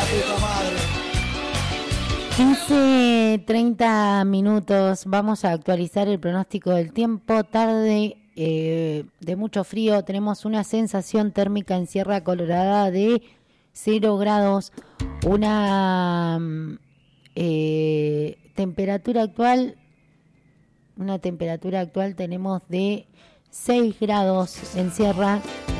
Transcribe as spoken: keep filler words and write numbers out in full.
quince treinta minutos, vamos a actualizar el pronóstico del tiempo. Tarde eh, de mucho frío, tenemos una sensación térmica en Sierra Colorada de cero grados, una eh, temperatura actual, una temperatura actual tenemos de seis grados en Sierra,